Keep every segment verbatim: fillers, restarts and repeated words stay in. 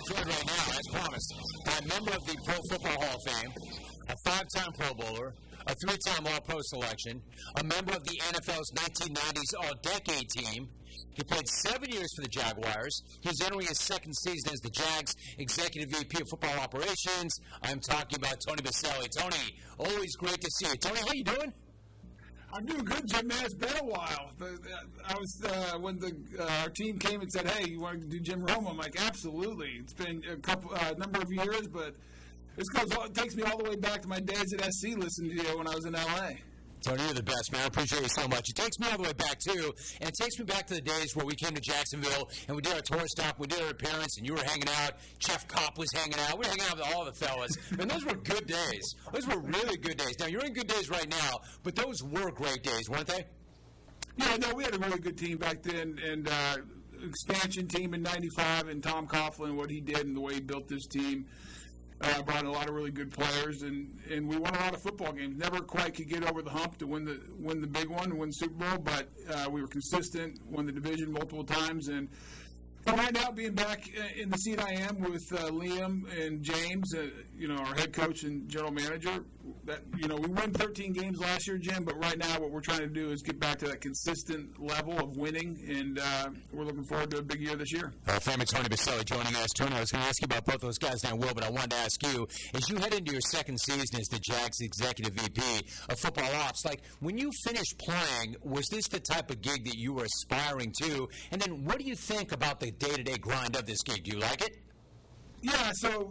joined right now, as promised, by a member of the Pro Football Hall of Fame, a five-time Pro Bowler, a three-time All-Pro selection, a member of the N F L's nineteen nineties All-Decade team. He played seven years for the Jaguars. He's entering his second season as the Jags Executive V P of Football Operations. I'm talking about Tony Boselli. Tony, always great to see you. Tony, how you doing? I'm doing good, Jim. Man, it's been a while. I was uh, when the uh, our team came and said, "Hey, you want to do Jim Rome?" I'm like, "Absolutely." It's been a couple uh, number of years, but this goes. All, it takes me all the way back to my days at S C listening to you when I was in L A. Tony, you're the best, man. I appreciate you so much. It takes me all the way back, too, and it takes me back to the days where we came to Jacksonville, and we did our tour stop, we did our appearance, and you were hanging out. Jeff Kopp was hanging out. We were hanging out with all the fellas. And those were good days. Those were really good days. Now, you're in good days right now, but those were great days, weren't they? Yeah, no, we had a really good team back then, and uh, expansion team in ninety-five, and Tom Coughlin, what he did and the way he built this team. Uh, brought in a lot of really good players, and, and we won a lot of football games. Never quite could get over the hump to win the win the big one, win the Super Bowl, but uh, we were consistent, won the division multiple times. And, and right now, being back in the seat I am with uh, Liam and James, uh, you know, our head coach and general manager, that you know, we won thirteen games last year, Jim, but right now what we're trying to do is get back to that consistent level of winning, and uh, we're looking forward to a big year this year. Our family, Tony Boselli, joining us. Tony, I was going to ask you about both those guys now, Will, but I wanted to ask you, as you head into your second season as the Jags Executive V P of Football Ops, like, when you finished playing, was this the type of gig that you were aspiring to? And then what do you think about the day-to-day grind of this gig? Do you like it? Yeah, so,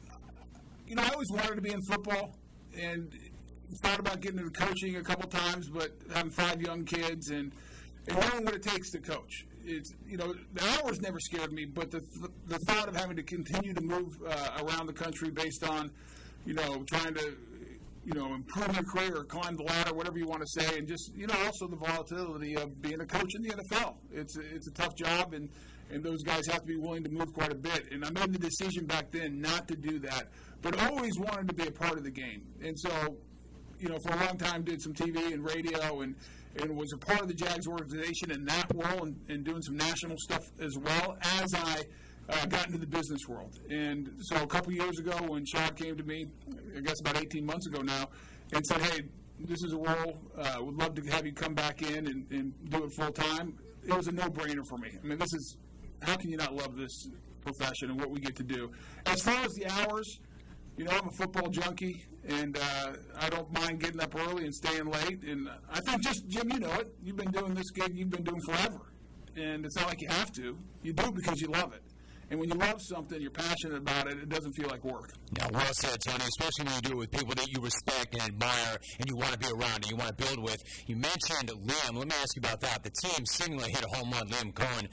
you know, I always wanted to be in football, and thought about getting into coaching a couple times, but having five young kids and, and knowing what it takes to coach. It's, you know, the hours never scared me, but the the thought of having to continue to move uh, around the country based on, you know, trying to, you know, improve your career or climb the ladder, whatever you want to say, and just, you know, also the volatility of being a coach in the N F L. It's a, it's a tough job, and, and those guys have to be willing to move quite a bit. And I made the decision back then not to do that, but always wanted to be a part of the game. And so, you know, for a long time did some T V and radio, and, and was a part of the Jags organization in that role, and, and doing some national stuff as well as I uh, got into the business world. And so a couple years ago when Shad came to me, I guess about eighteen months ago now, and said, hey, this is a role, uh, would love to have you come back in and, and do it full time, it was a no-brainer for me. I mean, this is, how can you not love this profession and what we get to do? As far as the hours, you know, I'm a football junkie, and uh, I don't mind getting up early and staying late. And I think just, Jim, you know it. You've been doing this gig, you've been doing forever. And it's not like you have to. You do it because you love it. And when you love something, you're passionate about it, it doesn't feel like work. Yeah, well said, Tony, especially when you do it with people that you respect and admire and you want to be around and you want to build with. You mentioned Liam. Let me ask you about that. The team seemingly hit a home run. Liam Cohen,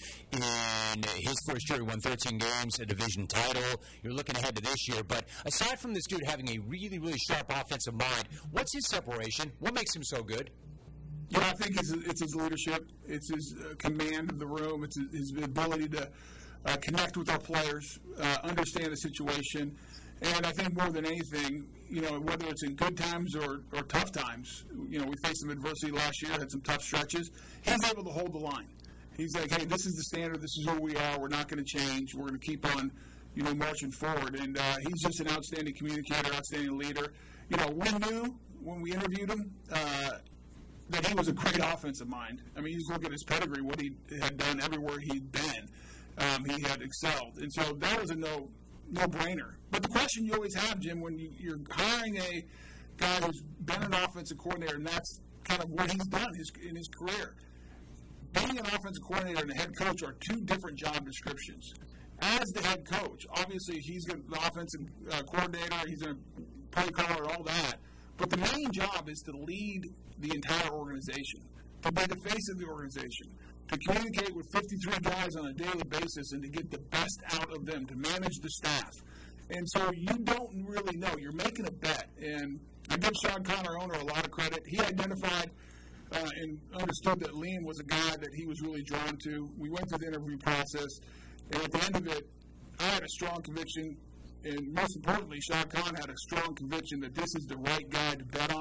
in his first year, he won thirteen games, a division title. You're looking ahead to this year. But aside from this dude having a really, really sharp offensive mind, what's his separation? What makes him so good? Yeah, I think it's, it's his leadership. It's his uh, command of the room. It's his, his ability to Uh, connect with our players, uh, understand the situation, and I think more than anything, you know, whether it's in good times or, or tough times, you know, we faced some adversity last year, had some tough stretches. He's able to hold the line. He's like, hey, this is the standard, this is who we are, we're not going to change, we're going to keep on, you know, marching forward. And uh, he's just an outstanding communicator, outstanding leader. You know, we knew when we interviewed him uh, that he was a great offensive mind. I mean, you just look at his pedigree, what he had done everywhere he'd been. Um, he had excelled. And so that was a no, no-brainer. But the question you always have, Jim, when you, you're hiring a guy who's been an offensive coordinator, and that's kind of what he's done his, in his career, being an offensive coordinator and a head coach are two different job descriptions. As the head coach, obviously he's the offensive uh, coordinator, he's going to play caller, all that. But the main job is to lead the entire organization, to be the face of the organization, to communicate with fifty-three guys on a daily basis and to get the best out of them, to manage the staff. And so you don't really know. You're making a bet. And I give Sean Connor, owner, a lot of credit. He identified uh, and understood that Liam was a guy that he was really drawn to. We went through the interview process. And at the end of it, I had a strong conviction. And most importantly, Sean Connor had a strong conviction that this is the right guy to bet on.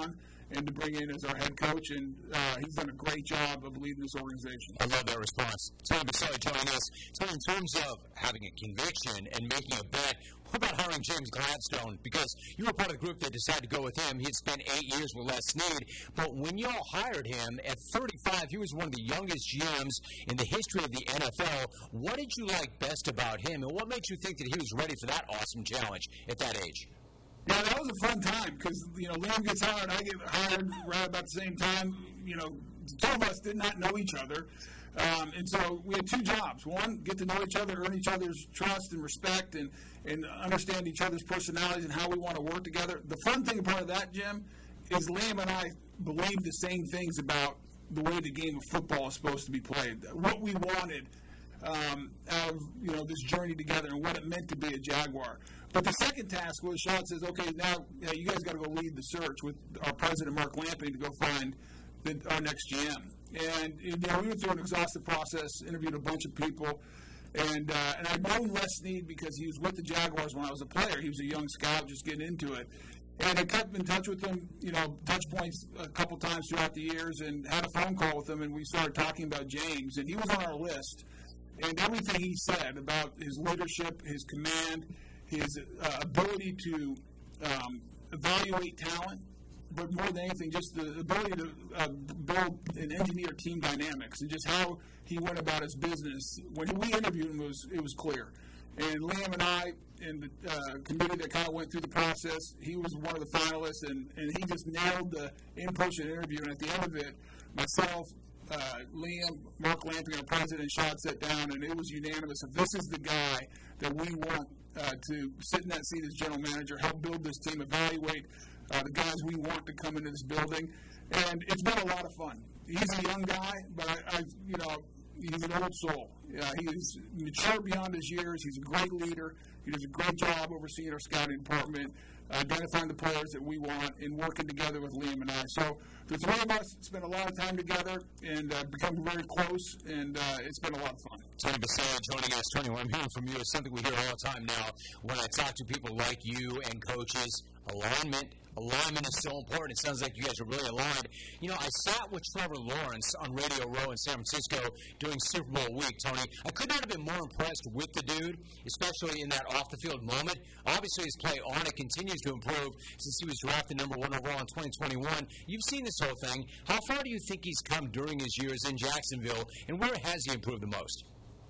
and to bring in as our head coach, and uh, he's done a great job of leading this organization. I love that response. Tony Boselli joining us. So in terms of having a conviction and making a bet, what about hiring James Gladstone? Because you were part of the group that decided to go with him. He had spent eight years with Les Snead. But when you all hired him at thirty-five, he was one of the youngest G Ms in the history of the N F L. What did you like best about him, and what made you think that he was ready for that awesome challenge at that age? Yeah, that was a fun time because, you know, Liam gets hired, I get hired right about the same time. You know, the two of us did not know each other. Um, and so we had two jobs. One, get to know each other, earn each other's trust and respect, and, and understand each other's personalities and how we want to work together. The fun thing part of that, Jim, is Liam and I believe the same things about the way the game of football is supposed to be played. What we wanted um, out of, you know, this journey together and what it meant to be a Jaguar. But the second task was Sean says, okay, now yeah, you guys got to go lead the search with our president, Mark Lamping, to go find the, our next G M. And you know, we went through an exhaustive process, interviewed a bunch of people, and uh, and I'd known Les Snead because he was with the Jaguars when I was a player. He was a young scout just getting into it. And I kept in touch with him, you know, touch points a couple times throughout the years, and had a phone call with him, and we started talking about James. And he was on our list. And everything he said about his leadership, his command, his uh, ability to um, evaluate talent, but more than anything, just the ability to uh, build and engineer team dynamics, and just how he went about his business. When we interviewed him, it was, it was clear. And Liam and I, and the uh, committee that kind of went through the process, he was one of the finalists, and, and he just nailed the in-person interview. And at the end of it, myself, uh, Liam, Mark Lamping, our president, Sean sat down, and it was unanimous. If this is the guy that we want uh, to sit in that seat as general manager, help build this team, evaluate uh, the guys we want to come into this building, and it's been a lot of fun. He's a young guy, but I, I you know, he's an old soul. Uh, he's mature beyond his years. He's a great leader. He does a great job overseeing our scouting department, uh, identifying the players that we want, and working together with Liam and I. So the three of us spent a lot of time together and uh, become very close, and uh, it's been a lot of fun. Tony Boselli joining us. Tony, what I'm hearing from you is something we hear all the time now when I talk to people like you and coaches. Alignment. Alignment is so important. It sounds like you guys are really aligned. You know, I sat with Trevor Lawrence on Radio Row in San Francisco during Super Bowl week, Tony. I could not have been more impressed with the dude, especially in that off-the-field moment. Obviously, his play on it continues to improve since he was drafted number one overall in twenty twenty-one. You've seen this whole thing. How far do you think he's come during his years in Jacksonville, and where has he improved the most?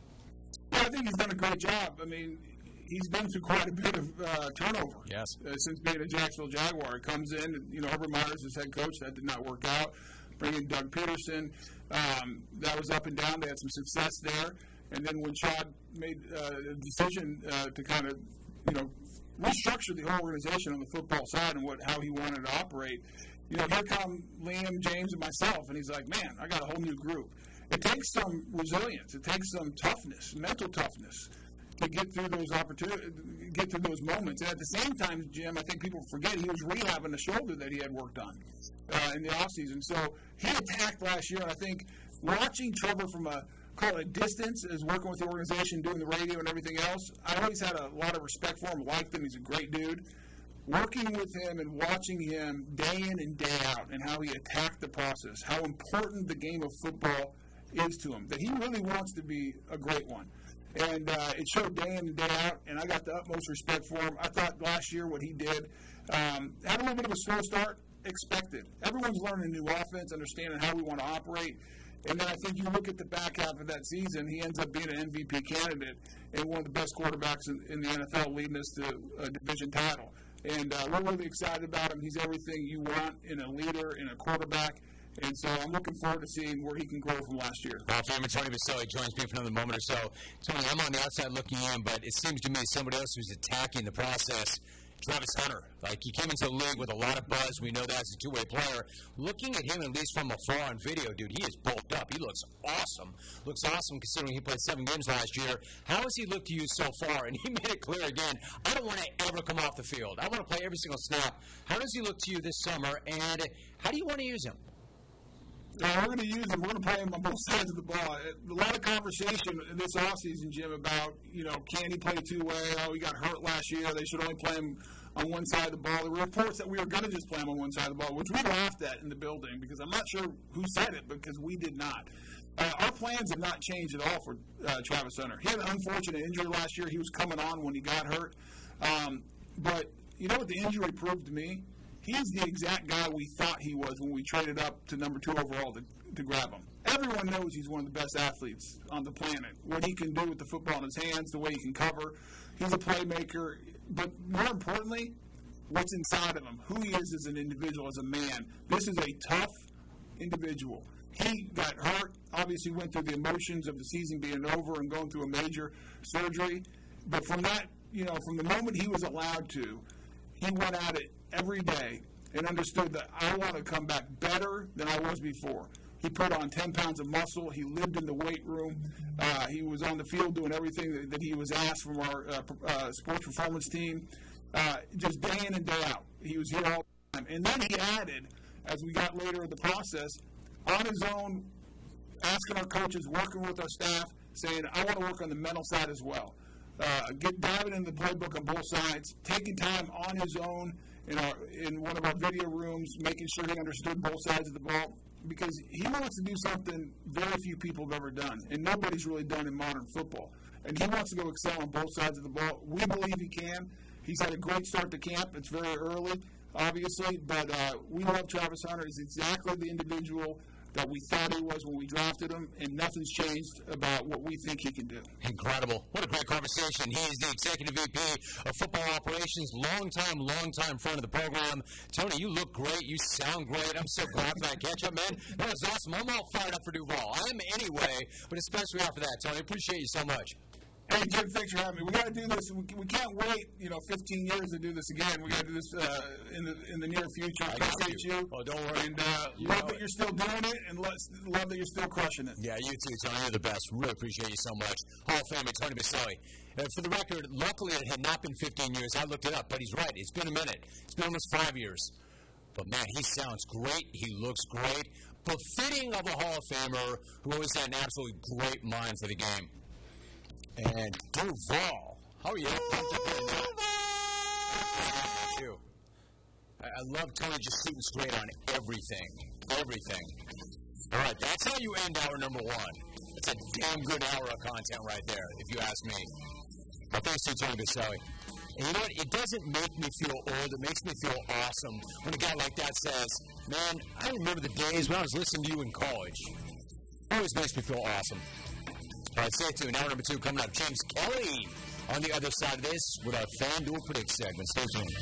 Well, I think he's done a great job. I mean, he's been through quite a bit of uh, turnover. Yes. Uh, since being a Jacksonville Jaguar. He comes in, and, you know, Urban Meyer's his head coach. That did not work out. Bring in Doug Peterson. Um, that was up and down. They had some success there. And then when Chad made uh, a decision uh, to kind of, you know, restructure the whole organization on the football side and what how he wanted to operate, you know, here come Liam, James, and myself. And he's like, man, I got a whole new group. It takes some resilience. It takes some toughness, mental toughness, to get through those opportunities, get through those moments. And at the same time, Jim, I think people forget he was rehabbing a shoulder that he had worked on uh, in the offseason. So he attacked last year, and I think watching Trevor from a, call it a distance, as working with the organization, doing the radio and everything else, I always had a lot of respect for him, liked him. He's a great dude. Working with him and watching him day in and day out and how he attacked the process, how important the game of football is to him, that he really wants to be a great one. And uh, it showed day in and day out, and I got the utmost respect for him. I thought last year what he did, um, had a little bit of a slow start, expected. Everyone's learning a new offense, understanding how we want to operate. And then I think you look at the back half of that season, he ends up being an M V P candidate and one of the best quarterbacks in, in the N F L, leading us to a division title. And uh, we're really excited about him. He's everything you want in a leader, in a quarterback. And so I'm looking forward to seeing where he can grow from last year. Hall of Famer Tony Boselli joins me for another moment or so. Tony, I'm on the outside looking in, but it seems to me somebody else who's attacking the process, Travis Hunter. Like, he came into the league with a lot of buzz. We know that as a two-way player. Looking at him, at least from afar on video, dude, he is bulked up. He looks awesome. Looks awesome considering he played seven games last year. How has he looked to you so far? And he made it clear again, I don't want to ever come off the field. I want to play every single snap. How does he look to you this summer, and how do you want to use him? Uh, we're going to use him. We're going to play him on both sides of the ball. A lot of conversation this offseason, Jim, about, you know, can he play two-way? Oh, he got hurt last year. They should only play him on one side of the ball. There were reports that we were going to just play him on one side of the ball, which we laughed at in the building because I'm not sure who said it because we did not. Uh, our plans have not changed at all for uh, Travis Hunter. He had an unfortunate injury last year. He was coming on when he got hurt. Um, but you know what the injury proved to me? He's the exact guy we thought he was when we traded up to number two overall to, to grab him. Everyone knows he's one of the best athletes on the planet. What he can do with the football in his hands, the way he can cover. He's a playmaker. But more importantly, what's inside of him, who he is as an individual, as a man. This is a tough individual. He got hurt, obviously went through the emotions of the season being over and going through a major surgery. But from that, you know, from the moment he was allowed to, he went at it every day and understood that I want to come back better than I was before. He put on ten pounds of muscle. He lived in the weight room. Uh, he was on the field doing everything that, that he was asked from our uh, uh, sports performance team, uh, just day in and day out. He was here all the time. And then he added, as we got later in the process, on his own, asking our coaches, working with our staff, saying, I want to work on the mental side as well. Uh, get diving into the playbook on both sides, taking time on his own in, our, in one of our video rooms, making sure he understood both sides of the ball, because he wants to do something very few people have ever done, and nobody's really done in modern football. And he wants to go excel on both sides of the ball. We believe he can. He's had a great start to camp. It's very early, obviously, but uh, we love Travis Hunter. He's exactly the individual that we thought he was when we drafted him, and nothing's changed about what we think he can do. Incredible. What a great conversation. He is the Executive V P of Football Operations, long-time, long-time friend of the program. Tony, you look great. You sound great. I'm so glad for that catch-up, man. That was awesome. I'm all fired up for Duval. I am anyway, but especially after that, Tony. I appreciate you so much. Hey, Jim, thanks for having me. We got to do this. We, we can't wait, you know, fifteen years to do this again. We got to do this uh, in the in the near future. I appreciate you. you. Oh, don't worry. And uh, love that it. You're still doing it, and love that you're still crushing it. Yeah, you too, Tony. You're the best. Really appreciate you so much. Hall of Famer Tony Boselli. Uh, for the record, luckily it had not been fifteen years. I looked it up, but he's right. It's been a minute. It's been almost five years. But, man, he sounds great. He looks great. Befitting of a Hall of Famer who always had an absolutely great mind for the game. And Duval, how are you? I, I love Tony just shooting straight on everything. Everything. All right, that's how you end hour number one. It's a damn good hour of content right there, if you ask me. But thanks to Tony Boselli. And you know what? It doesn't make me feel old. It makes me feel awesome when a guy like that says, man, I remember the days when I was listening to you in college. It always makes me feel awesome. All right, stay tuned. Hour number two coming up. James Kelly on the other side of this with our FanDuel Predict segment. Stay tuned.